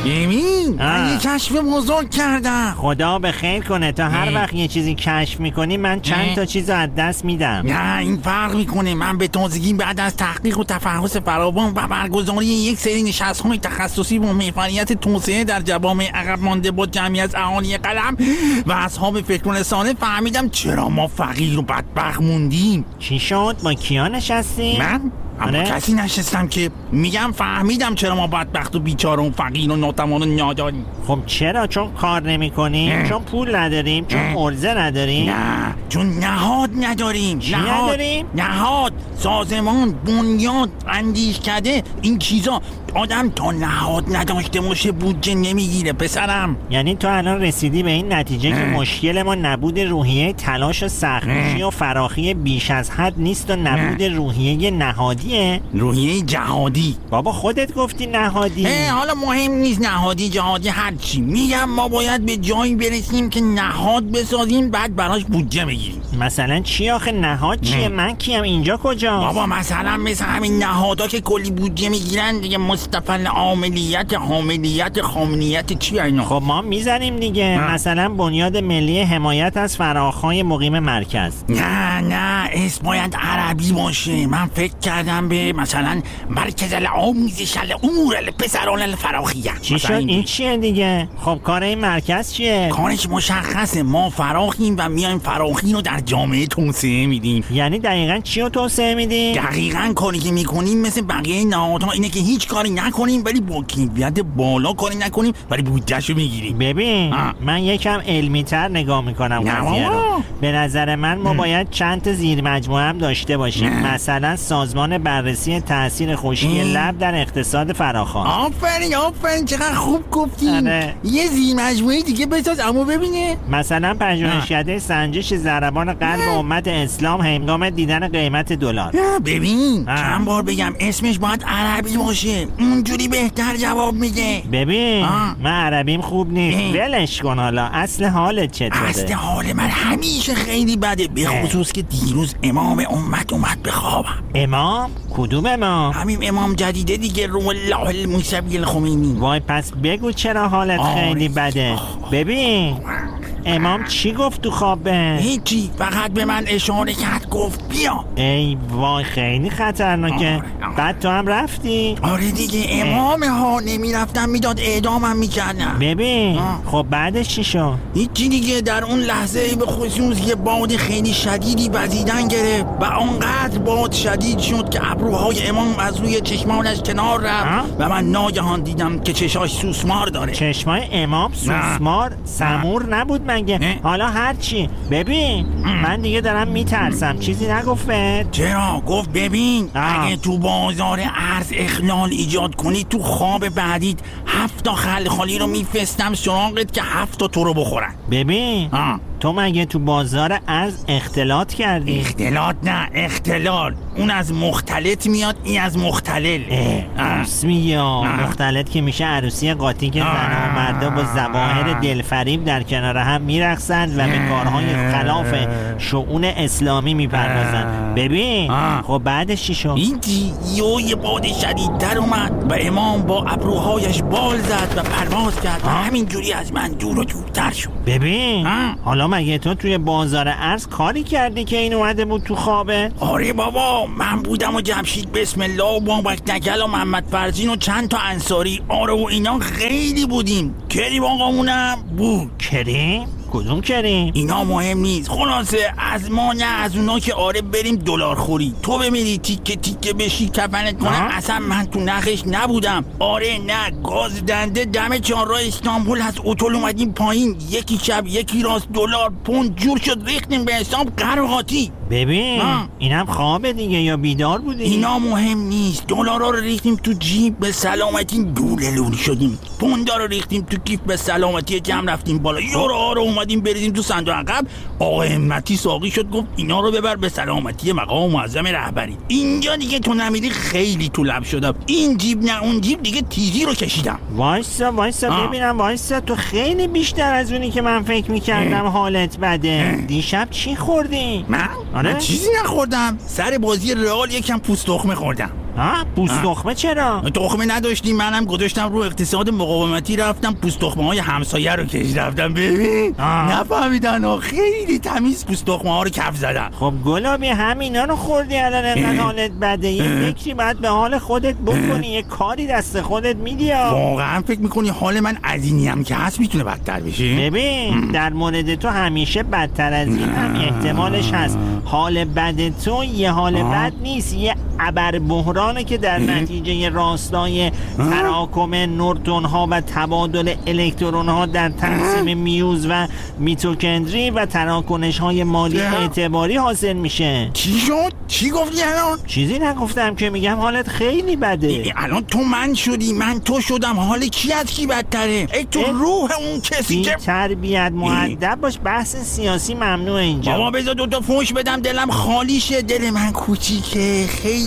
ببین من یه کشف بزرگ کردم. خدا به خیر کنه. تا هر وقت یه چیزی کشف میکنی من چند تا چیز از دست میدم. نه این فرق میکنه. من به تازگی بعد از تحقیق و تفحص فراوان و برگزاری یک سری نشست‌های تخصصی با محوریت توسعه در جوامع عقب مانده با جمعی از اهالی قلم و اصحاب فکر و رسانه فهمیدم چرا ما فقیر و بدبخت موندیم. چی شد؟ با کیا نشستی؟ من؟ اما کسی نشستم که میگم فهمیدم چرا ما بدبخت و بیچاره و فقیر و ناتوان و ناداریم. خب چرا؟ چون کار نمی کنیم؟ چون پول نداریم؟ چون ارزه نداریم؟ نه چون نهاد نداریم. نداریم؟ نهاد، سازمان، بنیاد، اندیشکده، این چیزا. آدم تا نهاد نداشته باشه بودجه نمیگیره پسرم. یعنی تو الان رسیدی به این نتیجه که مشکل ما نبود روحیه تلاش و سخت‌کوشی و فراخی بیش از حد نیست و نبود روحیه نهادیه؟ روحیه جهادی. بابا خودت گفتی نهادی. حالا مهم نیست نهادی جهادی هرچی. میگم ما باید به جایی برسیم که نهاد بسازیم بعد براش بودجه بگیریم. مثلا چی آخه نهاد چیه؟ من کیم؟ اینجا کجا؟ بابا مثلا مثل همین نهادا که کلی بودجه میگیرن دیگه، مستقل عاملیت، حاملیت، خامنیت، چی اینا؟ خب ما میزنیم دیگه. مثلا بنیاد ملی حمایت از فراخوان مقیم مرکز. نه اسم باید عربی باشه. من فکر کردم به مثلا مرکز الآموزش الامور الپسران الفراخیه. چی شد؟ این چیه دیگه؟ خب کار این مرکز چیه؟ کارش مشخصه. ما فراخیم و میایم فراخی رو در جامعه توسعه میدیم. یعنی دقیقاً چی رو توسعه میدیم؟ دقیقاً کاری که میکنیم مثل بقیه نهادها اینه که هیچ کاری نکنیم ولی با کیفیت بالا کاری نکنیم ولی بودجه‌شو میگیریم. ببین من یکم علمی‌تر نگاه میکنم قضیه رو. به نظر من ما باید چند تا زیر مجموعه هم داشته باشیم. مثلا سازمان بررسی تاثیر خشکی لب در اقتصاد فراخوان. آفرین چقدر خوب گفتین. یه زیر مجموعه دیگه بساز اما ببینه. مثلا پژوهشکده سنجش ضربان قلب امت اسلام هنگام دیدن قیمت دلار. ببین چند بار بگم اسمش باید عربی باشه، اونجوری بهتر جواب میده. ببین من عربیم خوب نیست. ولش کن. حالا اصل حالت چطوره؟ اصل حال من همیشه خیلی بده، به خصوص که دیروز امام امت اومد بخوابم. امام؟ کدوم امام؟ همین امام جدیده دیگه، روح الله الموسوی الخمینی. وای پس بگو چرا حالت خیلی بده. ببین امام چی گفت تو خوابه؟ هیچی، فقط به من اشاره کرد گفت بیا. ای وای خیلی خطرناکه. بعد تو هم رفتی؟ آره دیگه امام ها، نمیرفتم میداد اعدامم میکردم. ببین خب بعدش چی شد؟ هیچی دیگه، در اون لحظه به خصوص یه باد خیلی شدیدی وزیدن گرفت و آنقدر باد شدید شد که ابروهای امام از روی چشمانش کنار رفت و من ناگهان دیدم که چشاش سوسمار داره. چشمای امام سوسمار؟ سمور نبود مگه؟ حالا هرچی. ببین من دیگه دارم میترسم. چیزی نگفت؟ چرا؟ گفت ببین اگه تو بازار ارز اخلال ایجاد کنی تو خواب بعدیت 7 تا خلخالی رو میفرستم سراغت که 7 تا تو رو بخورن. ببین تو مگه تو بازار ارز اختلاط کردی؟ اختلاط نه، اختلال. اون از مختلط میاد، این از مختلل. اسمی مختلط که میشه عروسی قاطی که زن و مردا با ظواهر دلفریب در کنار هم میرقصند و به کارهای خلاف شؤون اسلامی میپردازند. ببین خب بعدش چی شد؟ اینجی یه باد شدیدتر اومد و امام با ابروهایش بال زد و پرواز کرد و همینجوری از من دور و دورتر شد. ببین حالا مگه تو توی بازار ارز کاری کردی که این اومده بود تو خوابه؟ آره بابا، من بودم و جمشید بسم الله و بابک نگل و محمد فرزین و چند تا انصاری. آره و اینا خیلی بودیم. کریم آقامونم بود. کریم؟ کدوم کریم؟ اینا مهم نیست. خلاصه از ما نه از اونا که آره بریم دلار خوری، تو بمیری تیکه تیکه بشی کفنت کنه. اصلا من تو نخش نبودم. آره نه، گاز دنده دم چهارراه استانبول هست، اتول اومدیم پایین، یکی چپ یکی راست، دلار پوند جور شد، ریختیم به حساب قرقاتی. ببین اینم خوابه دیگه یا بیدار بودی؟ اینا مهم نیست. دلارا رو ریختیم تو جیب به سلامتی دوله لولی شدیم، پوندا رو ریختیم تو کیف به سلامتی جمع رفتیم بالا، یورو رو اومدیم بریزیم تو صندوق عقب. آقا همتی ساقی شد گفت اینا رو ببر به سلامتی مقام معظم رهبری. اینجا دیگه تو نمیری خیلی تو لب شدم. این جیب نه اون جیب دیگه تیزی رو کشیدم. وایسا ببینم. وایسا تو خیلی بیشتر از اونی که من فکر میکردم حالت بده. دیشب چی خوردی؟ من چیزی نخوردم. سر بازی رئال یکم پوست تخمه خوردم. پوست تخمه چرا؟ تخمه نداشتیم، منم گذاشتم رو اقتصاد مقاومتی، رفتم پوست تخمه های همسایه رو کش رفتم. ببین نفهمیدن خیلی تمیز پوست تخمه ها رو کف زدن. خب گلابی همینا رو خوردی الان انقدر حالت بده، یه فکری باید به حال خودت بکنی، یه کاری دست خودت میدی. واقعا فکر میکنی حال من از اینی هم که هست میتونه بدتر بشه؟ ببین در مورد تو همیشه بدتر از این هم احتمالش هست. حال بد تو یه حال بد نیست، یه ابر بحرانه که در نتیجه راستای تراکم نورتون ها و تبادل الکترون ها در تقسیم میوز و میتوکندری و تراکنش های مالی اعتباری حاصل میشه. چی شد؟ چی گفتی الان؟ چیزی نگفتم که، میگم حالت خیلی بده. الان تو من شدی، من تو شدم، حال کی از کی بدتره؟ ای تو روح اون کسی که تربیت مؤدب باش، بحث سیاسی ممنوع اینجا. بابا بذار دوتا فوش بدم دلم خالی شه. دل من کوچیکه خیلی